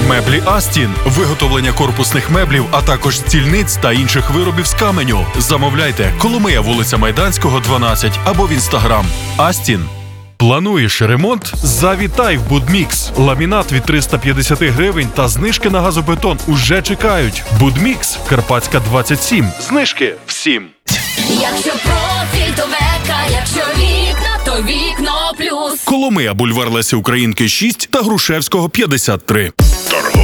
Меблі Астін. Виготовлення корпусних меблів, а також стільниць та інших виробів з каменю. Замовляйте. Коломия, вулиця Майданського, 12 або в Інстаграм. Астін. Плануєш ремонт? Завітай в Будмікс. Ламінат від 350 гривень та знижки на газобетон уже чекають. Будмікс, Карпатська, 27. Знижки всім. Якщо профіль, то века, якщо вікна, то Вікно Плюс. Коломия, бульвар Лесі Українки, 6 та Грушевського, 53.